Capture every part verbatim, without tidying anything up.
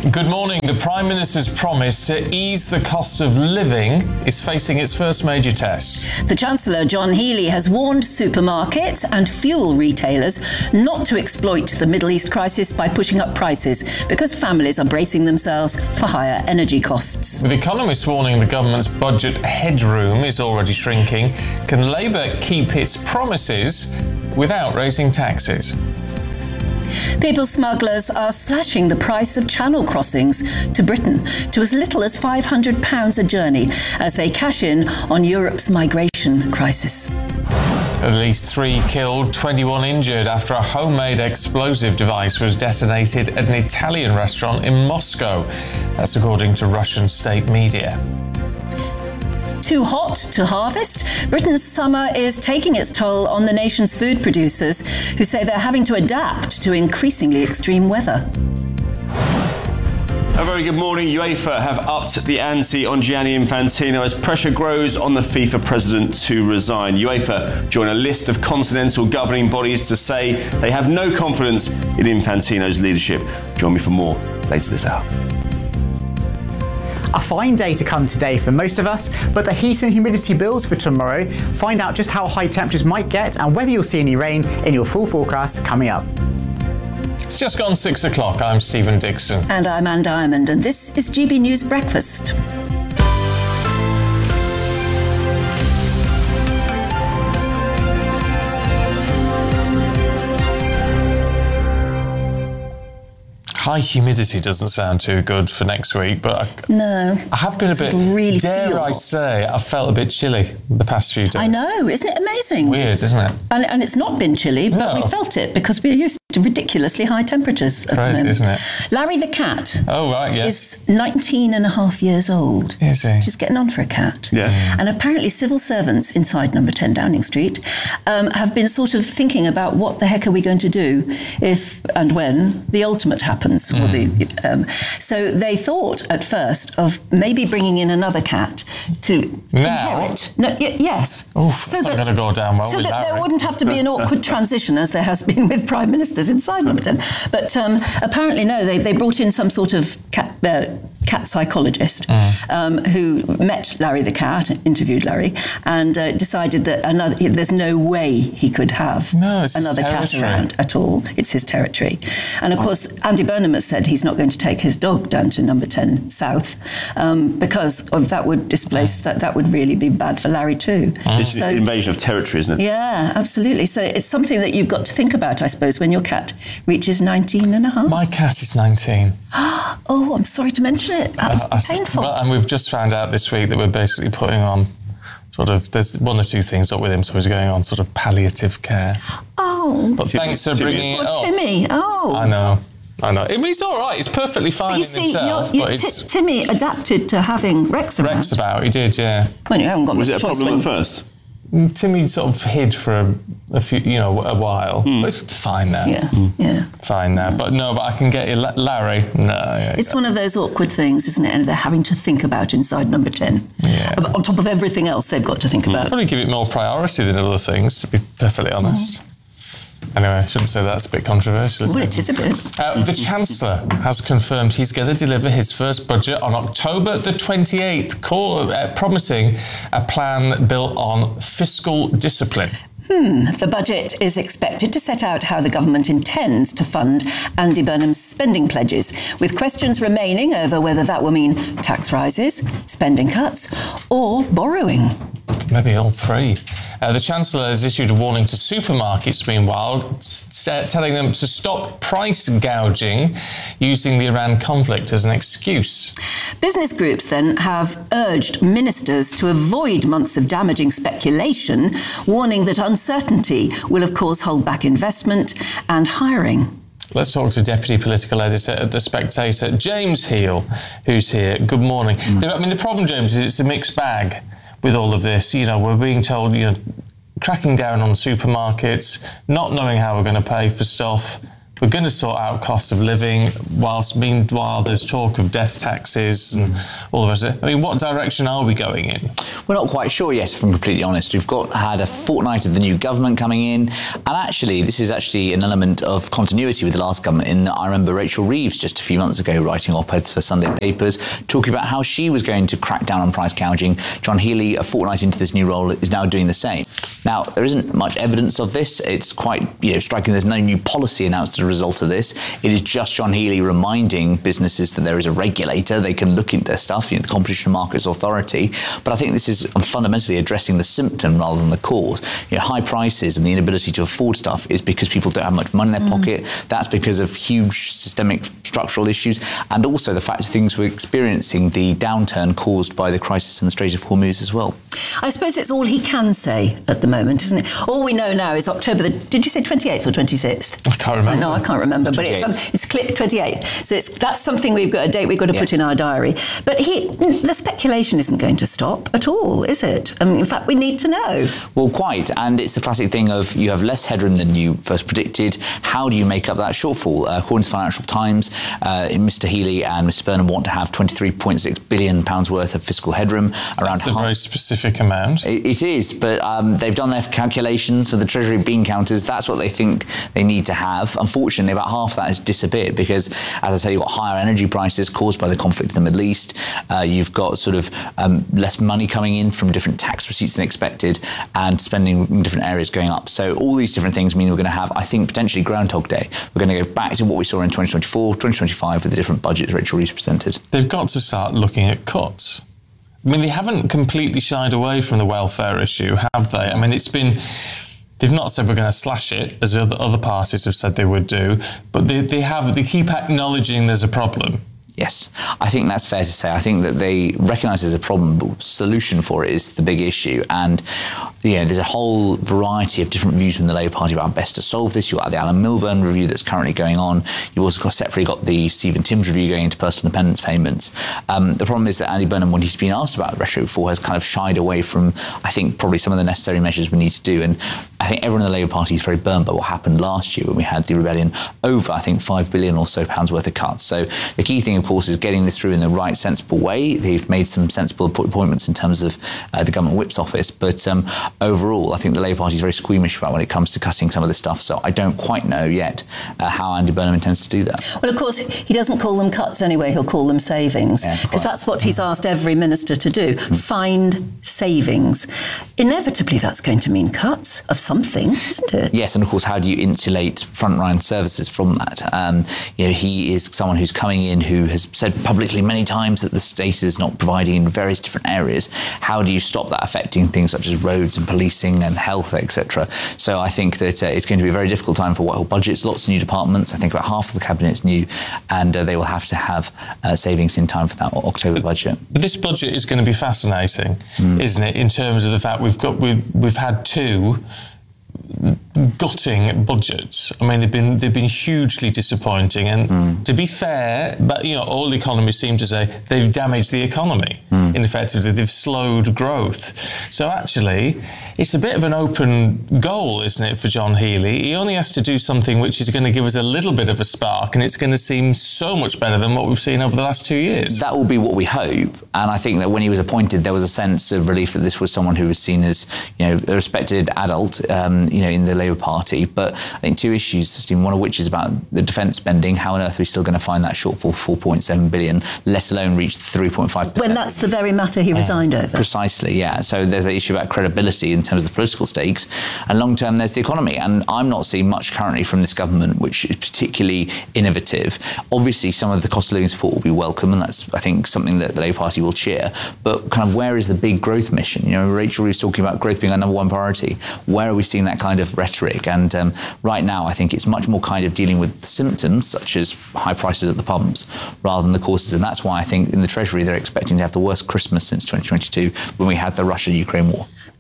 Good morning. The Prime Minister's promise to ease the cost of living is facing its first major test. The Chancellor, John Healey, has warned supermarkets and fuel retailers not to exploit the Middle East crisis by pushing up prices, because families are bracing themselves for higher energy costs. With economists warning the government's budget headroom is already shrinking, can Labour keep its promises without raising taxes? People smugglers are slashing the price of channel crossings to Britain to as little as five hundred pounds a journey as they cash in on Europe's migration crisis. At least three killed, twenty-one injured after a homemade explosive device was detonated at an Italian restaurant in Moscow. That's according to Russian state media. Too hot to harvest? Britain's summer is taking its toll on the nation's food producers, who say they're having to adapt to increasingly extreme weather. A very good morning. UEFA have upped the ante on Gianni Infantino as pressure grows on the FIFA president to resign. UEFA join a list of continental governing bodies to say they have no confidence in Infantino's leadership. Join me for more later this hour. A fine day to come today for most of us, but the heat and humidity bills for tomorrow. Find out just how high temperatures might get and whether you'll see any rain in your full forecast coming up. It's just gone six o'clock. I'm Stephen Dixon. And I'm Anne Diamond, and this is G B News Breakfast. High humidity doesn't sound too good for next week, but I, no, I have been a bit, really dare feel. I say, I felt a bit chilly the past few days. I know, isn't it amazing? Weird, isn't it? And, and it's not been chilly, but No. we felt it because we're used to ridiculously high temperatures at the Crazy, moment. isn't it? Larry the cat Oh, right, yes. is nineteen and a half years old. Is he? Which is getting on for a cat. Yeah. And apparently civil servants inside number ten Downing Street um, have been sort of thinking about what the heck are we going to do if and when the ultimate happens. Mm. Or the, um, so they thought at first of maybe bringing in another cat to Now? inherit. No, y- yes. Oof, that's not gonna go down well So with that there Larry. wouldn't have to be an awkward transition as there has been with prime ministers inside number ten. But um, apparently, no, they, they brought in some sort of cat, uh, cat psychologist Mm. um, who met Larry the cat, interviewed Larry, and uh, decided that another, there's no way he could have No, it's his another cat territory. around at all. It's his territory. And of course, Andy Burnham has said he's not going to take his dog down to number ten South um, because of that would displace, that, that would really be bad for Larry too. It's So- an invasion of territory, isn't it? yeah, absolutely. So it's something that you've got to think about, I suppose, when your cat reaches nineteen and a half. My cat is nineteen. Oh, I'm sorry to mention it. That must Uh, I be see. painful. Well, and we've just found out this week that we're basically putting on sort of, there's one or two things up with him, so he's going on sort of palliative care. Oh, But Timmy- thanks for Timmy. bringing it poor up. Timmy. Oh. I know, I know. I mean, he's all right. He's perfectly fine You in see, himself, you're, but you, it's T- Timmy adapted to having Rex around. Rex about. He did, yeah. Well, you haven't got Was much it a choice problem when- at first? Timmy sort of hid for a, a few, you know, a while. But it's fine now. Yeah, yeah. Fine now. But no, but I can get you, La- Larry. No. Yeah, It's one of those awkward things, isn't it? And they're having to think about inside number ten. Yeah. But on top of everything else they've got to think about. probably give it more priority than other things, to be perfectly honest. Anyway, I shouldn't say that. It's a bit controversial, isn't Well, it? it is a bit. Uh, the Chancellor has confirmed he's going to deliver his first budget on October the twenty-eighth, call, uh, promising a plan built on fiscal discipline. The budget is expected to set out how the government intends to fund Andy Burnham's spending pledges, with questions remaining over whether that will mean tax rises, spending cuts, or borrowing. Maybe all three. Uh, the Chancellor has issued a warning to supermarkets, meanwhile, s- telling them to stop price gouging using the Iran conflict as an excuse. Business groups then have urged ministers to avoid months of damaging speculation, warning that uncertainty will, of course, hold back investment and hiring. Let's talk to Deputy Political Editor at The Spectator, James Heal, who's here. Good morning. Mm. I mean, the problem, James, is it's a mixed bag with all of this. You know, we're being told, you know, cracking down on supermarkets, not knowing how we're going to pay for stuff, we're going to sort out cost of living, whilst meanwhile there's talk of death taxes and all the rest of it. I mean, what direction are we going in? We're not quite sure yet, if I'm completely honest. We've got had a fortnight of the new government coming in, and actually this is actually an element of continuity with the last government, in that I remember Rachel Reeves just a few months ago writing op-eds for Sunday papers talking about how she was going to crack down on price gouging. John Healey, a fortnight into this new role, is now doing the same. Now, there isn't much evidence of this. It's quite, you know, striking. There's no new policy announced as a result of this. It is just John Healey reminding businesses that there is a regulator. They can look into their stuff, you know, the Competition and Markets Authority. But I think this is fundamentally addressing the symptom rather than the cause. You know, high prices and the inability to afford stuff is because people don't have much money in their mm. pocket. That's because of huge systemic structural issues, and also the fact that things we're experiencing the downturn caused by the crisis in the Strait of Hormuz as well. I suppose it's all he can say at the moment, isn't it? All we know now is October the, did you say twenty-eighth or twenty-sixth? I can't remember. No, I can't remember, but it's, um, it's clear, twenty-eighth. So it's, that's something we've got, a date we've got to yes. put in our diary. But he, the speculation isn't going to stop at all, is it? I mean, in fact, we need to know. Well, quite. And it's the classic thing of you have less headroom than you first predicted. How do you make up that shortfall? Uh, according to Financial Times, uh, Mister Healey and Mister Burnham want to have twenty-three point six billion pounds worth of fiscal headroom. Around That's a half. very specific amount. It, it is, but um, they've done their calculations for the Treasury bean counters. That's what they think they need to have. Unfortunately, about half of that has disappeared because, as I say, you've got higher energy prices caused by the conflict in the Middle East. Uh, you've got sort of um, less money coming in from different tax receipts than expected, and spending in different areas going up. So all these different things mean we're going to have, I think, potentially Groundhog Day. We're going to go back to what we saw in twenty twenty-four, twenty twenty-five with the different budgets Rachel Reeves presented. They've got to start looking at cuts. I mean, they haven't completely shied away from the welfare issue, have they? I mean, it's been... They've not said we're going to slash it, as other, other parties have said they would do, but they, they have. They keep acknowledging there's a problem. Yes, I think that's fair to say. I think that they recognise there's a problem, but solution for it is the big issue. And, you know, there's a whole variety of different views from the Labour Party about how best to solve this. You've got the Alan Milburn review that's currently going on. You've also got separately got the Stephen Timms review going into personal dependence payments. Um, the problem is that Andy Burnham, when he's been asked about retro before, has kind of shied away from, I think, probably some of the necessary measures we need to do. And I think everyone in the Labour Party is very burned by what happened last year when we had the rebellion over, I think, five billion or so pounds worth of cuts. So the key thing, of course, is getting this through in the right, sensible way. They've made some sensible appointments in terms of uh, the government whip's office, but um, overall, I think the Labour Party is very squeamish about when it comes to cutting some of this stuff. So I don't quite know yet uh, how Andy Burnham intends to do that. Well, of course, he doesn't call them cuts anyway. He'll call them savings, because yeah, that's what he's asked every minister to do: mm. find savings. Inevitably, that's going to mean cuts of something, isn't it? Yes, and of course, how do you insulate frontline services from that? Um, you know, he is someone who's coming in who has said publicly many times that the state is not providing in various different areas. How do you stop that affecting things such as roads and policing and health, et cetera? So I think that uh, it's going to be a very difficult time for Whitehall budgets. Lots of new departments. I think about half of the cabinet's new, and uh, they will have to have uh, savings in time for that October budget. But this budget is going to be fascinating, mm. isn't it? In terms of the fact we've got we've we've had two gutting budgets. I mean, they've been they've been hugely disappointing. And mm. to be fair, but you know, all economists seem to say they've damaged the economy. Mm. In effectively, they've slowed growth. So actually, it's a bit of an open goal, isn't it, for John Healey? He only has to do something which is going to give us a little bit of a spark, and it's going to seem so much better than what we've seen over the last two years. That will be what we hope. And I think that when he was appointed, there was a sense of relief that this was someone who was seen as, you know, a respected adult, um, you know, in the Labour Party. But I think two issues, Stephen, one of which is about the defence spending. How on earth are we still going to find that shortfall, four point seven billion, let alone reach three point five percent? When that's the very matter he resigned yeah, over. Precisely, yeah. So there's the issue about credibility in terms of the political stakes, and long term there's the economy. And I'm not seeing much currently from this government which is particularly innovative. Obviously, some of the cost of living support will be welcome, and that's, I think, something that the Labour Party will cheer. But kind of where is the big growth mission? You know, Rachel Reeves talking about growth being our number one priority. Where are we seeing that kind of rhetoric? And um, right now, I think it's much more kind of dealing with the symptoms, such as high prices at the pumps, rather than the causes. And that's why I think in the Treasury they're expecting to have the worst Christmas since twenty twenty-two, when we had the Russia-Ukraine war.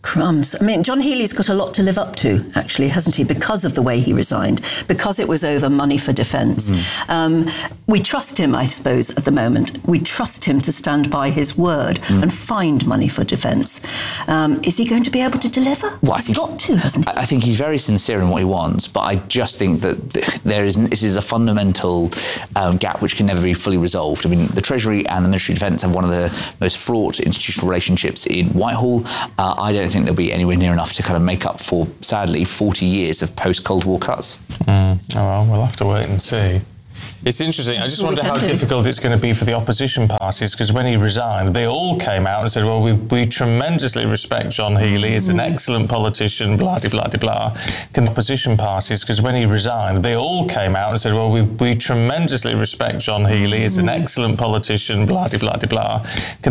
Crumbs. I mean, John Healey's got a lot to live up to, actually, hasn't he? Because of the way he resigned, because it was over money for defence. Mm. Um, we trust him, I suppose, at the moment. We trust him to stand by his word mm. and find money for defence. Um, is he going to be able to deliver? Well, he's got to, hasn't he? I think he's very sincere in what he wants, but I just think that there is this is a fundamental um, gap which can never be fully resolved. I mean, the Treasury and the Ministry of Defence have one of the most fraught institutional relationships in Whitehall. Uh, I don't think they'll be anywhere near enough to kind of make up for, sadly, forty years of post-Cold War cuts. Mm. Oh, well, we'll have to wait and see. It's interesting. I just wonder how difficult it's going to be for the opposition parties, because when he resigned, they all came out and said, well, we, we tremendously respect John Healey. He's an excellent politician, blah, de, blah, de, blah. Can the opposition parties, because when he resigned, they all came out and said, well, we, we tremendously respect John Healey. He's an excellent politician, blah, de, blah, de, blah. Can